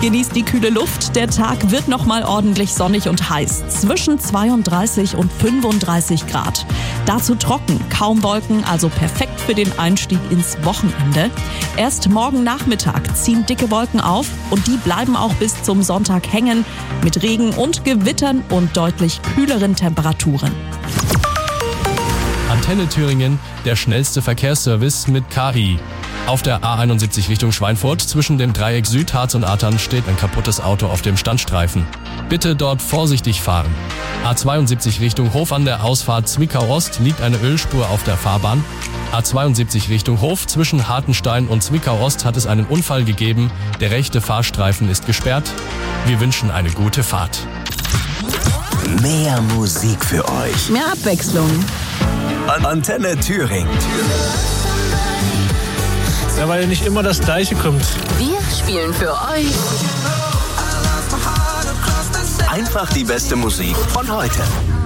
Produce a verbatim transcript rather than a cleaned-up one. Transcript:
Genießt die kühle Luft. Der Tag wird nochmal ordentlich sonnig und heiß. Zwischen zweiunddreißig und fünfunddreißig Grad. Dazu trocken, kaum Wolken, also perfekt für den Einstieg ins Wochenende. Erst morgen Nachmittag ziehen dicke Wolken auf und die bleiben auch bis zum Sonntag hängen. Mit Regen und Gewittern und deutlich kühleren Temperaturen. Antenne Thüringen, der schnellste Verkehrsservice mit K I. Auf der A einundsiebzig Richtung Schweinfurt zwischen dem Dreieck Süd, Harz und Attern steht ein kaputtes Auto auf dem Standstreifen. Bitte dort vorsichtig fahren. A zweiundsiebzig Richtung Hof an der Ausfahrt Zwickau-Ost liegt eine Ölspur auf der Fahrbahn. A zweiundsiebzig Richtung Hof zwischen Hartenstein und Zwickau-Ost hat es einen Unfall gegeben. Der rechte Fahrstreifen ist gesperrt. Wir wünschen eine gute Fahrt. Mehr Musik für euch. Mehr Abwechslung. Antenne Thüringen. Ja, weil nicht immer das Gleiche kommt. Wir spielen für euch Einfach die beste Musik von heute.